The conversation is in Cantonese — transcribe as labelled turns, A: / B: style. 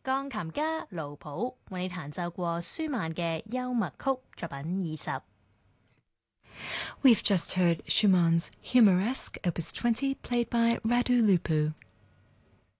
A: 鋼琴家盧普為你彈奏過舒曼嘅幽默曲作品20。
B: We've just heard Schumann's Humoresque Opus 20 played by Radu Lupu.